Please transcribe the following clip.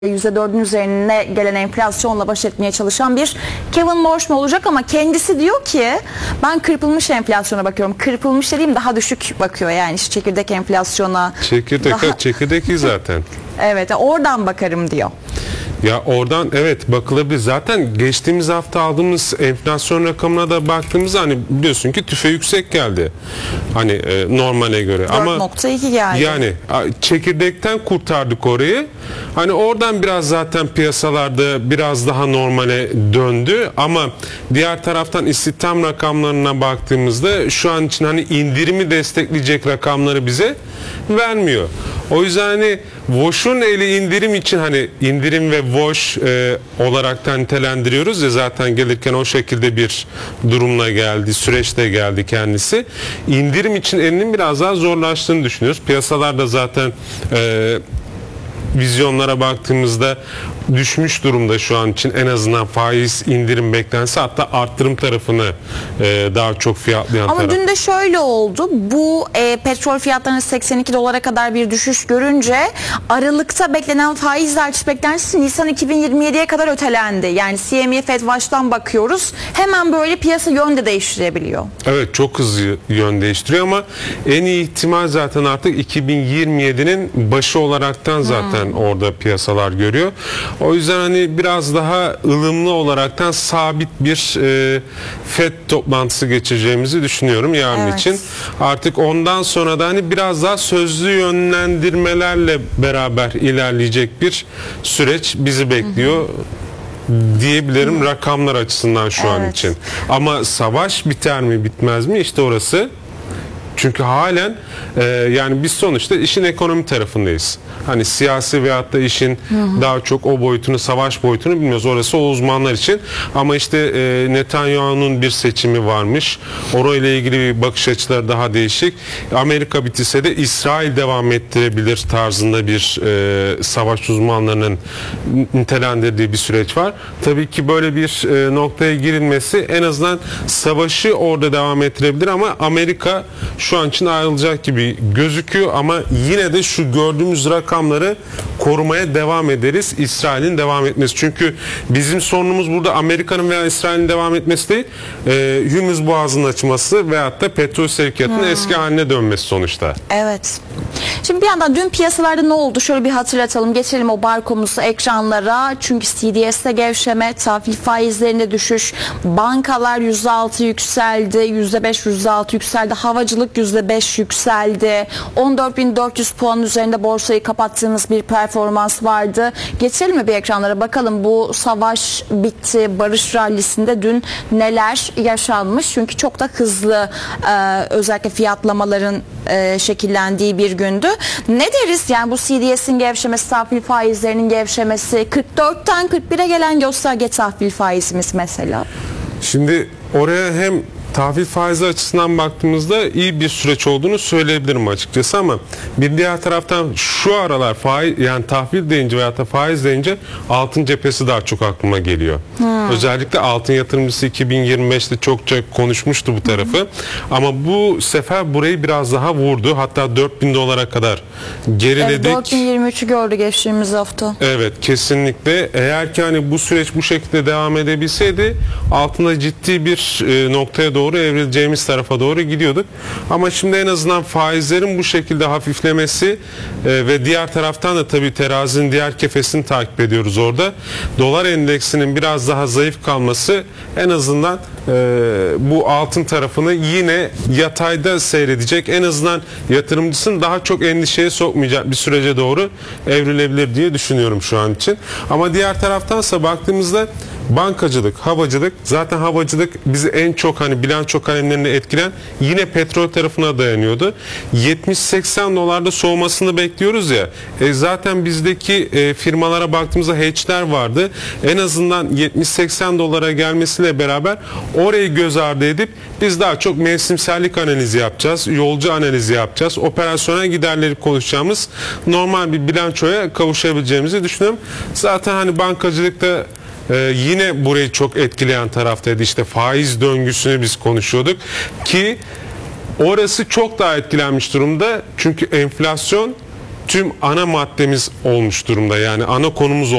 %4'ün üzerine gelen enflasyonla baş etmeye çalışan bir Kevin Warsh mu olacak, ama kendisi diyor ki ben kırpılmış enflasyona bakıyorum. Kırpılmış dediğim daha düşük bakıyor, yani işte çekirdek enflasyona. Çekirdek zaten. Evet, oradan bakarım diyor. Ya oradan evet bakılabilir. Zaten geçtiğimiz hafta aldığımız enflasyon rakamına da baktığımızda hani biliyorsun ki tüfe yüksek geldi. Hani normale göre. 4.2 geldi. Yani çekirdekten kurtardık orayı. Hani oradan biraz zaten piyasalarda biraz daha normale döndü. Ama diğer taraftan istihdam rakamlarına baktığımızda şu an için hani indirimi destekleyecek rakamları bize vermiyor. O yüzden hani Warsh'un eli indirim için, hani indirim ve Warsh olaraktan nitelendiriyoruz ya, zaten gelirken o şekilde bir durumla geldi, süreçte geldi kendisi. İndirim için elinin biraz daha zorlaştığını düşünüyoruz. Piyasalarda zaten vizyonlara baktığımızda düşmüş durumda şu an için, en azından faiz indirim beklentisi, hatta arttırım tarafını daha çok fiyatlayan ama taraf. Dün de şöyle oldu. Bu petrol fiyatlarının 82 dolara kadar bir düşüş görünce Aralık'ta beklenen faiz artış beklentisi Nisan 2027'ye kadar ötelendi. Yani CME Fed Watch'tan bakıyoruz. Hemen böyle piyasa yön de değiştirebiliyor. Evet, çok hızlı yön değiştiriyor ama en iyi ihtimal zaten artık 2027'nin başı olaraktan zaten orada piyasalar görüyor. O yüzden hani biraz daha ılımlı olaraktan sabit bir FED toplantısı geçireceğimizi düşünüyorum yarın için. Artık ondan sonra da hani biraz daha sözlü yönlendirmelerle beraber ilerleyecek bir süreç bizi bekliyor diyebilirim rakamlar açısından şu an için. Ama savaş biter mi bitmez mi, işte orası. Çünkü halen yani biz sonuçta işin ekonomi tarafındayız. Hani siyasi veyahut da işin daha çok o boyutunu, savaş boyutunu bilmiyoruz. Orası o uzmanlar için. Ama işte Netanyahu'nun bir seçimi varmış. Orayla ilgili bir bakış açıları daha değişik. Amerika bitirse de İsrail devam ettirebilir tarzında bir savaş uzmanlarının nitelendirdiği bir süreç var. Tabii ki böyle bir noktaya girilmesi en azından savaşı orada devam ettirebilir ama Amerika şu an için ayrılacak gibi gözüküyor, ama yine de şu gördüğümüz rakamları korumaya devam ederiz. İsrail'in devam etmesi. Çünkü bizim sorunumuz burada Amerika'nın veya İsrail'in devam etmesi değil. Hürmüz Boğazı'nın açması veyahut da petrol sevkiyatının eski haline dönmesi sonuçta. Evet. Şimdi bir yandan dün piyasalarda ne oldu? Şöyle bir hatırlatalım. Geçelim o barkomuzu ekranlara. Çünkü CDS'te gevşeme, tahvil faizlerinde düşüş, bankalar %6 yükseldi, %5 %6 yükseldi, havacılık %5 yükseldi. 14.400 puan üzerinde borsayı kapattığımız bir performans vardı. Geçelim mi bir ekranlara, bakalım bu savaş bitti, barış rallisinde dün neler yaşanmış? Çünkü çok da hızlı özellikle fiyatlamaların şekillendiği bir gündü. Ne deriz yani bu CDS'in gevşemesi, tahvil faizlerinin gevşemesi, 44'ten 41'e gelen gösterge tahvil faizimiz mesela? Şimdi oraya hem tahvil faizi açısından baktığımızda iyi bir süreç olduğunu söyleyebilirim açıkçası, ama bir diğer taraftan şu aralar yani tahvil deyince veyahut da faiz deyince altın cephesi daha çok aklıma geliyor. Özellikle altın yatırımcısı 2025'te çokça konuşmuştu bu tarafı. Ama bu sefer burayı biraz daha vurdu. Hatta 4.000 dolara kadar geriledik. Evet, 4.023'ü gördü geçtiğimiz hafta. Evet, kesinlikle. Eğer ki hani bu süreç bu şekilde devam edebilseydi altında ciddi bir noktaya doğru evrileceğimiz tarafa doğru gidiyorduk. Ama şimdi en azından faizlerin bu şekilde hafiflemesi ve diğer taraftan da tabii terazinin diğer kefesini takip ediyoruz orada. Dolar endeksinin biraz daha zayıf kalması en azından bu altın tarafını yine yatayda seyredecek. En azından yatırımcısını daha çok endişeye sokmayacak bir sürece doğru evrilebilir diye düşünüyorum şu an için. Ama diğer taraftansa baktığımızda bankacılık, havacılık, zaten havacılık bizi en çok hani bilanço kalemlerini etkilen yine petrol tarafına dayanıyordu. 70-80 dolarda soğumasını bekliyoruz ya. Zaten bizdeki firmalara baktığımızda hedge'ler vardı. En azından 70-80 dolara gelmesiyle beraber orayı göz ardı edip biz daha çok mevsimsellik analizi yapacağız, yolcu analizi yapacağız, operasyonel giderleri konuşacağımız normal bir bilançoya kavuşabileceğimizi düşünüyorum. Zaten hani bankacılıkta yine burayı çok etkileyen taraftaydı. İşte faiz döngüsünü biz konuşuyorduk ki orası çok daha etkilenmiş durumda. Çünkü enflasyon tüm ana maddemiz olmuş durumda. Yani ana konumuz